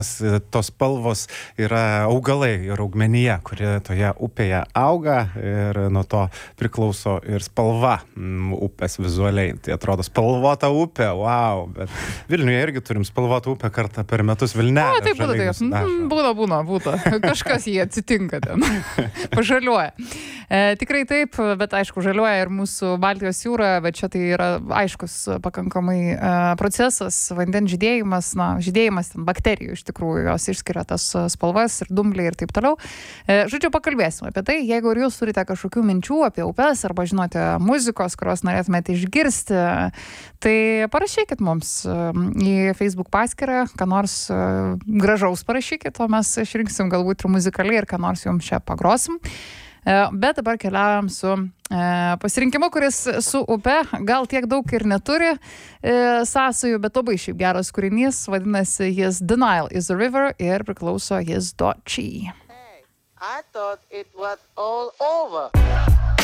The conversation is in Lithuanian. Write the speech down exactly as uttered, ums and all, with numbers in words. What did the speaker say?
tos spalvos yra augalai ir augmenija, kuri toje upėje auga ir nuo to priklauso ir spalva m, upės vizualiai. Tai atrodo spalvota upė, wow, bet Vilniuje irgi turim spalvotą upę kartą per metus Vilnelę. O, tai būna, tai mm, būna, būna, būna. Kažkas jie atsitinka ten, pažaliuoja. E, tikrai taip, bet aišku, žaliuoja ir mūsų Baltijos jūra, bet čia tai yra aiškus pakankamai e, procesas, vandens žydėjimas, na, žydėjimas ten bakterijų iš tikrųjų, jos išskiria tas spalvas ir dumbliai ir taip toliau. E, žodžiu, pakalbėsime apie tai, jeigu ir jūs turite kažkokių minčių apie upes arba žinote muzikos, kurios norėtumėte išgirsti, tai parašykit mums į Facebook paskyrą, ką nors gražaus parašykit, o mes išrinksim galbūt ir muzikaliai ir ką nors jums čia pagrosim. Bet dabar keliaujam su e, pasirinkimu, kuris su upe gal tiek daug ir neturi e, sąsajų, bet labai šiaip geras kūrinys, vadinasi His Denial is a River ir priklauso His Dochi. Hey, I thought it was all over.